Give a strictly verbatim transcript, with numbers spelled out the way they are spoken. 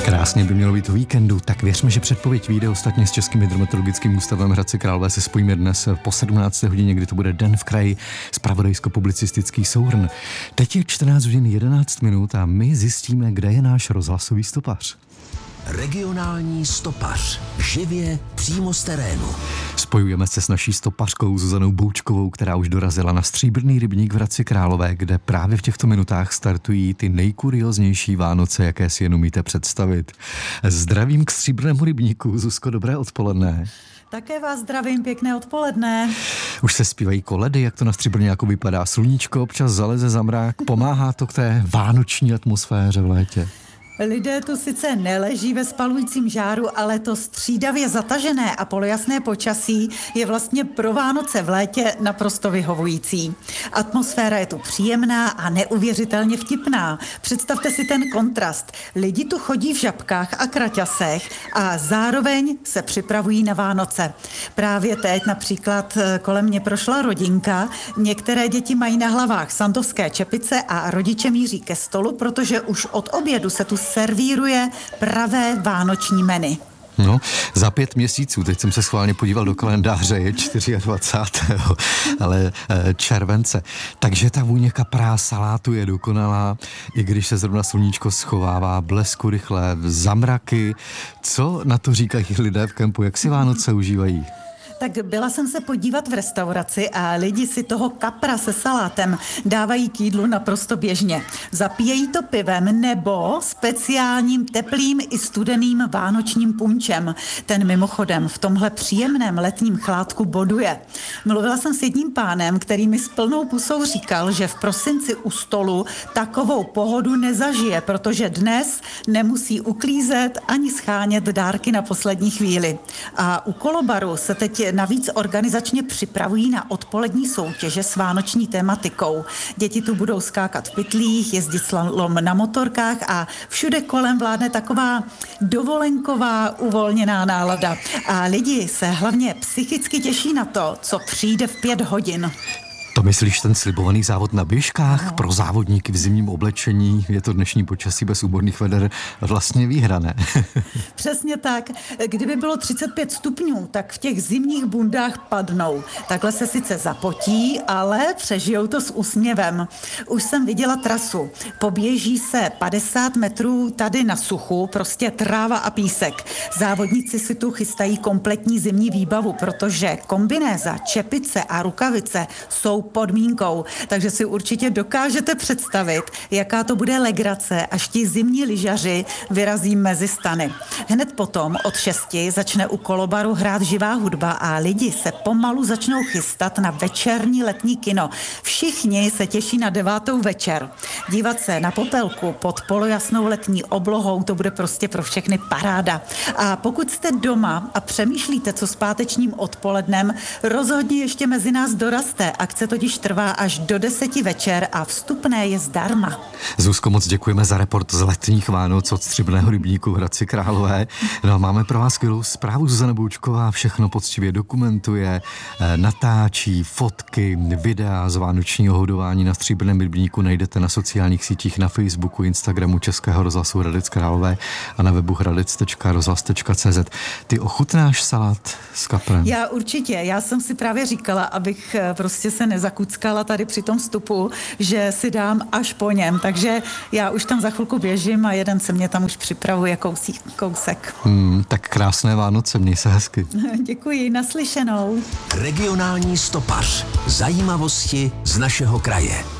Krásně by mělo být o víkendu, tak věřme, že předpověď vyjde. Ostatně s Českým hydrometeorologickým ústavem Hradci Králové se spojíme dnes po sedmnácté hodině, kdy to bude Den v kraji, zpravodajsko-publicistický souhrn. Teď je čtrnáct hodin jedenáct minut a my zjistíme, kde je náš rozhlasový stopař. Regionální stopař. Živě přímo z terénu. Spojujeme se s naší stopařkou Zuzanou Boučkovou, která už dorazila na Stříbrný rybník v Hradci Králové, kde právě v těchto minutách startují ty nejkurioznější Vánoce, jaké si jen umíte představit. Zdravím k Stříbrnému rybníku. Zuzko, dobré odpoledne. Také vás zdravím, pěkné odpoledne. Už se zpívají koledy, jak to na Stříbrňáku vypadá. Sluníčko občas zaleze za mrák. Pomáhá to k té vánoční atmosféře v létě? Lidé tu sice neleží ve spalujícím žáru, ale to střídavě zatažené a polojasné počasí je vlastně pro Vánoce v létě naprosto vyhovující. Atmosféra je tu příjemná a neuvěřitelně vtipná. Představte si ten kontrast. Lidi tu chodí v žabkách a kraťasech a zároveň se připravují na Vánoce. Právě teď například kolem mě prošla rodinka. Některé děti mají na hlavách santovské čepice a rodiče míří ke stolu, protože už od obědu se tu servíruje pravé vánoční menu. No, za pět měsíců, teď jsem se schválně podíval do kalendáře, je dvacátého čtvrtého ale července. Takže ta vůně kapra salátu je dokonalá, i když se zrovna sluníčko schovává, blesku rychle, zamraky. Co na to říkají lidé v kempu, jak si Vánoce užívají? Tak byla jsem se podívat v restauraci a lidi si toho kapra se salátem dávají k jídlu naprosto běžně. Zapíjejí to pivem nebo speciálním teplým i studeným vánočním punčem. Ten mimochodem v tomhle příjemném letním chládku boduje. Mluvila jsem s jedním pánem, který mi s plnou pusou říkal, že v prosinci u stolu takovou pohodu nezažije, protože dnes nemusí uklízet ani schánět dárky na poslední chvíli. A u kolobaru se teď navíc organizačně připravují na odpolední soutěže s vánoční tématikou. Děti tu budou skákat v pytlích, jezdit slalom na motorkách a všude kolem vládne taková dovolenková uvolněná nálada. A lidi se hlavně psychicky těší na to, co přijde v pět hodin. To myslíš ten slibovaný závod na běžkách no. Pro závodníky v zimním oblečení? Je to dnešní počasí bez úborných veder vlastně výhra, ne? Přesně tak. Kdyby bylo třicet pět stupňů, tak v těch zimních bundách padnou. Takhle se sice zapotí, ale přežijou to s úsměvem. Už jsem viděla trasu. Poběží se padesát metrů tady na suchu, prostě tráva a písek. Závodníci si tu chystají kompletní zimní výbavu, protože kombinéza, čepice a rukavice jsou podmínkou, takže si určitě dokážete představit, jaká to bude legrace, až ti zimní lyžaři vyrazí mezi stany. Hned potom od šesti začne u kolobaru hrát živá hudba a lidi se pomalu začnou chystat na večerní letní kino. Všichni se těší na devátou večer. Dívat se na popelku pod polojasnou letní oblohou, to bude prostě pro všechny paráda. A pokud jste doma a přemýšlíte, co s pátečním odpolednem, rozhodně ještě mezi nás doraste. Akce totiž trvá až do deseti večer a vstupné je zdarma. Zuzko, moc děkujeme za report z letních Vánoc od Stříbrného rybníku v Hradci Králové. No a máme pro vás skvělou zprávu. Zuzana Boučková všechno poctivě dokumentuje, natáčí fotky, videa z vánočního hodování na Stříbrném rybníku najdete na sociálních sítích, na Facebooku, Instagramu Českého rozhlasu Hradec Králové a na webu hradec tečka rozhlas tečka cé zet. Ty ochutnáš salát s kaprem? Já určitě. Já jsem si právě říkala, abych prostě se nezakuckala tady při tom vstupu, že si dám až po něm. Takže já už tam za chvilku běžím a jeden se mě tam už připravuje kousík, kousek. Hmm, tak krásné Vánoce, měj se hezky. Děkuji, naslyšenou. Regionální stopař. Zajímavosti z našeho kraje.